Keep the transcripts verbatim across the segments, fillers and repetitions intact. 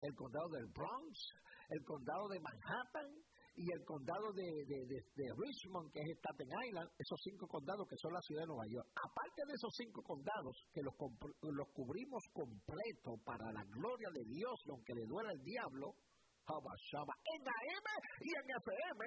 el condado del Bronx, el condado de Manhattan y el condado de, de, de, de Richmond, que es Staten Island, esos cinco condados que son la ciudad de Nueva York. Aparte de esos cinco condados, que los, los cubrimos completo para la gloria de Dios, y aunque le duela el diablo, en A M y en F M,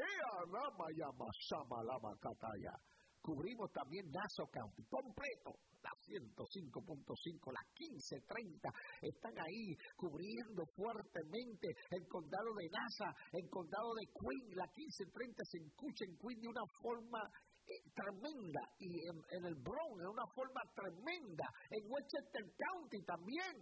cubrimos también Nassau County, completo, la ciento cinco punto cinco, la quince treinta, están ahí cubriendo fuertemente el condado de Nassau, el condado de Queen, la quince treinta se escucha en Queen de una forma eh, tremenda, y en, en el Bronx de una forma tremenda, en Westchester County también.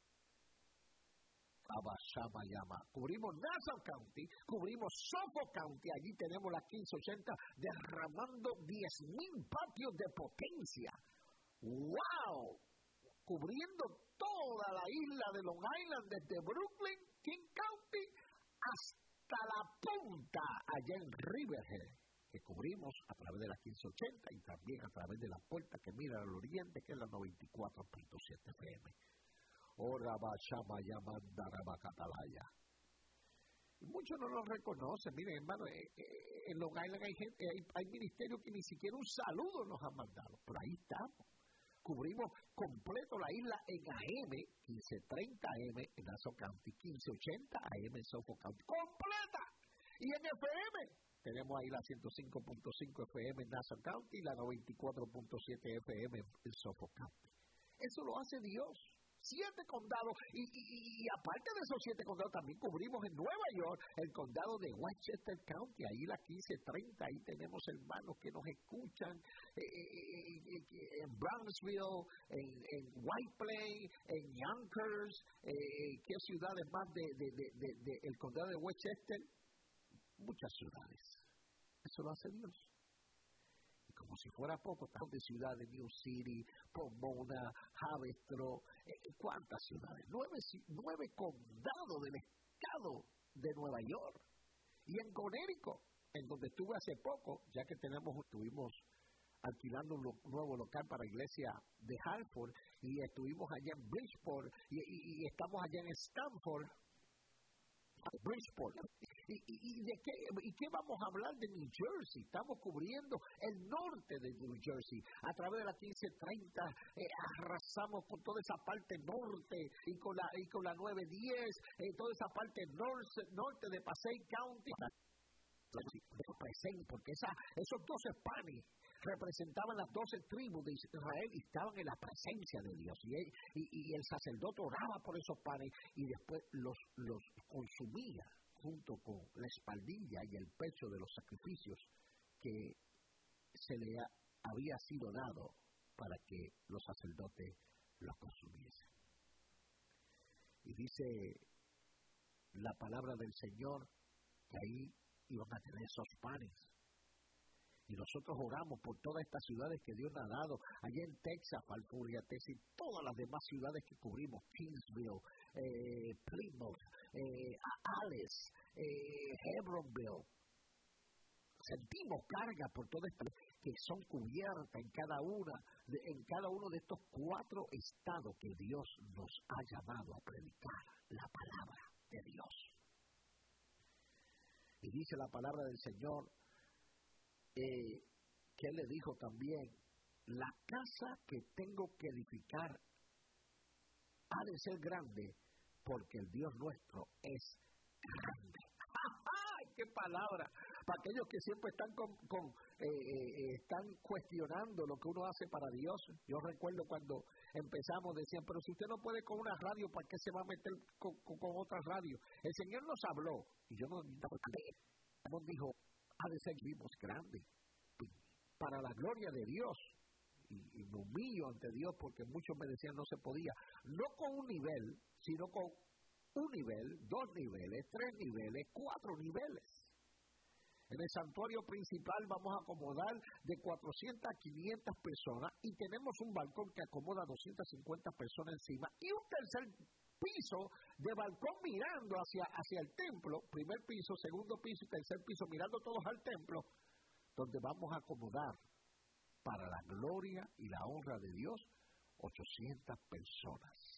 Abashamayama. Cubrimos Nassau County, cubrimos Suffolk County, allí tenemos la quince ochenta derramando diez mil vatios de potencia. ¡Wow! Cubriendo toda la isla de Long Island, desde Brooklyn, King County, hasta la punta allá en Riverhead, que cubrimos a través de la quince ochenta y también a través de la puerta que mira al oriente, que es la noventa y cuatro punto siete F M. Ora bachama yamandara catalaya. Muchos no lo reconocen. Miren, hermano, eh, eh, en Long Island hay, gente, hay, hay ministerios que ni siquiera un saludo nos han mandado. Pero ahí estamos. Cubrimos completo la isla en A M, quince treinta A M en Nassau County, quince ochenta A M en Suffolk County. ¡Completa! Y en F M tenemos ahí la ciento cinco punto cinco F M en Nassau County y la noventa y cuatro punto siete F M en Suffolk County. Eso lo hace Dios. Siete condados, y, y, y aparte de esos siete condados, también cubrimos en Nueva York el condado de Westchester County, ahí la quince treinta, ahí tenemos hermanos que nos escuchan eh, eh, eh, en Brownsville, en, en White Plains, en Yonkers, eh, ¿qué ciudades más de, de, de, de, de el condado de Westchester? Muchas ciudades. Eso lo hace Dios. Como si fuera poco, estamos de ciudades, New City, Pomona, Haverstraw, eh, ¿cuántas ciudades? Nueve, nueve condados del estado de Nueva York. Y en Connecticut, en donde estuve hace poco, ya que tenemos, estuvimos alquilando un lo, nuevo local para la iglesia de Hartford, y estuvimos allá en Bridgeport, y, y, y estamos allá en Stamford, Bridgeport. ¿Y, y, y, de qué, ¿Y qué vamos a hablar de New Jersey? Estamos cubriendo el norte de New Jersey. A través de la quince treinta eh, arrasamos con toda esa parte norte y con la, y con la nueve diez, eh, toda esa parte norte, norte de Passaic County. Porque esa, esos doce panes representaban las doce tribus de Israel y estaban en la presencia de Dios. Y, y, y el sacerdote oraba por esos panes y después los, los consumía junto con la espaldilla y el pecho de los sacrificios que se le ha, había sido dado para que los sacerdotes los consumiesen. Y dice la palabra del Señor que ahí iban a tener esos panes. Y nosotros oramos por todas estas ciudades que Dios nos ha dado, allá en Texas, Falfurria, Texas, y todas las demás ciudades que cubrimos, Kingsville, eh, Plymouth, eh, Alice, eh, Hebronville. Sentimos carga por todas estas que son cubiertas en cada una, de, en cada uno de estos cuatro estados que Dios nos ha llamado a predicar la palabra de Dios. Y dice la palabra del Señor, Eh, que él le dijo también, la casa que tengo que edificar ha de ser grande porque el Dios nuestro es grande. ¡Ay, qué palabra! Para aquellos que siempre están con, con eh, eh, están cuestionando lo que uno hace para Dios. Yo recuerdo cuando empezamos, decían, pero si usted no puede con una radio, ¿para qué se va a meter con, con, con otra radio? El Señor nos habló y yo no nos dijo, ha de ser vivos grandes, para la gloria de Dios, y, y me humillo ante Dios porque muchos me decían no se podía, no con un nivel, sino con un nivel, dos niveles, tres niveles, cuatro niveles. En el santuario principal vamos a acomodar de cuatrocientas a quinientas personas y tenemos un balcón que acomoda doscientas cincuenta personas encima y un tercer piso de balcón mirando hacia, hacia el templo, primer piso, segundo piso y tercer piso, mirando todos al templo, donde vamos a acomodar para la gloria y la honra de Dios ochocientas personas.